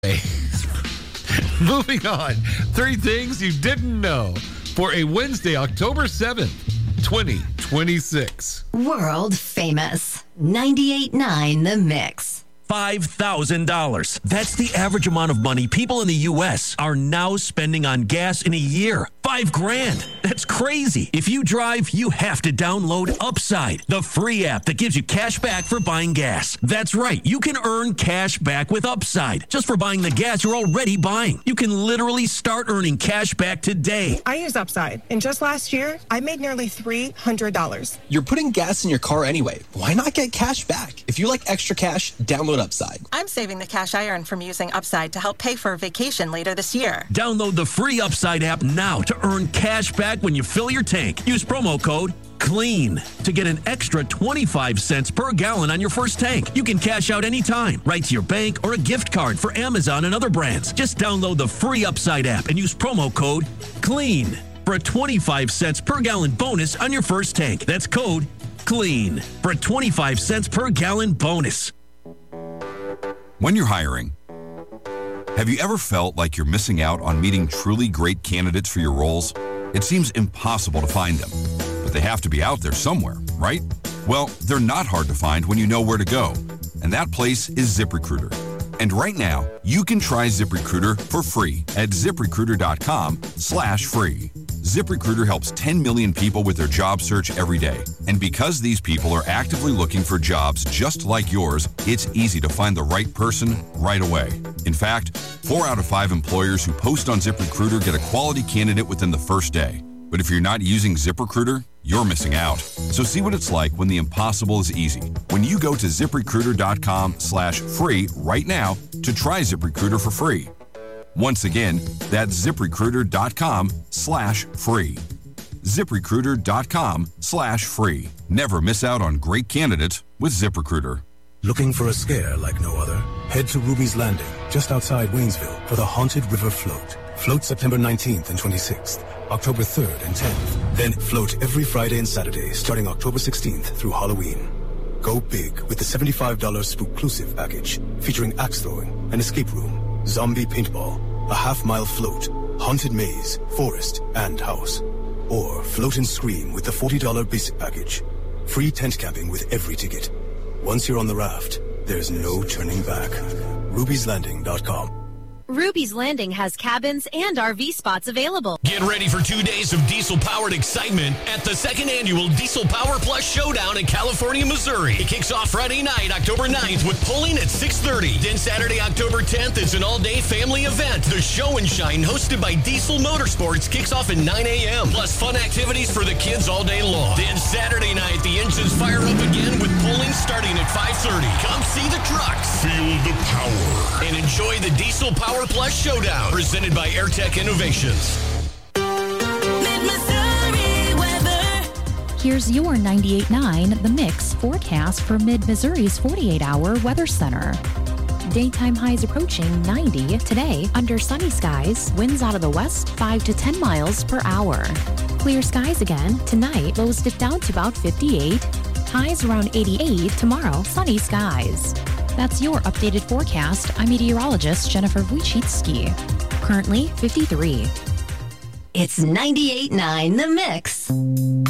Moving on. 3 things you didn't know for a Wednesday, October 7th, 2026. World famous. 98.9 The Mix. $5,000. That's the average amount of money people in the U.S. are now spending on gas in a year. $5,000. That's crazy. If you drive, you have to download Upside, the free app that gives you cash back for buying gas. That's right. You can earn cash back with Upside just for buying the gas you're already buying. You can literally start earning cash back today. I use Upside, and just last year, I made nearly $300. You're putting gas in your car anyway. Why not get cash back? If you like extra cash, download Upside. I'm saving the cash I earn from using Upside to help pay for a vacation later this year. Download the free Upside app now to earn cash back when you fill your tank. Use promo code CLEAN to get an extra 25 cents per gallon on your first tank. You can cash out anytime, right to your bank or a gift card for Amazon and other brands. Just download the free Upside app and use promo code CLEAN for a 25 cents per gallon bonus on your first tank. That's code CLEAN for a 25 cents per gallon bonus. When you're hiring, have you ever felt like you're missing out on meeting truly great candidates for your roles? It seems impossible to find them, but they have to be out there somewhere, right? Well, they're not hard to find when you know where to go, and that place is ZipRecruiter. And right now, you can try ZipRecruiter for free at ZipRecruiter.com/free. ZipRecruiter helps 10 million people with their job search every day. And because these people are actively looking for jobs just like yours, it's easy to find the right person right away. In fact, 4 out of 5 employers who post on ZipRecruiter get a quality candidate within the first day. But if you're not using ZipRecruiter, you're missing out. So see what it's like when the impossible is easy. When you go to ZipRecruiter.com/free right now to try ZipRecruiter for free. Once again, that's ZipRecruiter.com/free. ZipRecruiter.com/free. Never miss out on great candidates with ZipRecruiter. Looking for a scare like no other? Head to Ruby's Landing, just outside Waynesville, for the Haunted River Float. Float September 19th and 26th, October 3rd and 10th. Then float every Friday and Saturday, starting October 16th through Halloween. Go big with the $75 Spooklusive package, featuring axe throwing, an escape room, zombie paintball, a half-mile float, haunted maze, forest, and house. Or float and scream with the $40 basic package. Free tent camping with every ticket. Once you're on the raft, there's no turning back. Ruby'sLanding.com. Ruby's Landing has cabins and RV spots available. Get ready for 2 days of diesel-powered excitement at the 2nd annual Diesel Power Plus Showdown in California, Missouri. It kicks off Friday night, October 9th, with polling at 6:30. Then Saturday, October 10th, it's an all-day family event. The Show and Shine, hosted by Diesel Motorsports, kicks off at 9 a.m. Plus fun activities for the kids all day long. Then Saturday night, the engines fire up again with polling starting at 5:30. Come see the trucks, feel the power, and enjoy the Diesel Power Plus Showdown, presented by AirTech Innovations. Mid-Missouri weather. Here's your 98.9 The Mix forecast for Mid-Missouri's 48-hour weather center. Daytime highs approaching 90 today under sunny skies, winds out of the west 5 to 10 miles per hour. Clear skies again tonight, lows dip down to about 58, highs around 88 tomorrow, sunny skies. That's your updated forecast. I'm meteorologist Jennifer Wojcicki. Currently 53. It's 98.9 The Mix.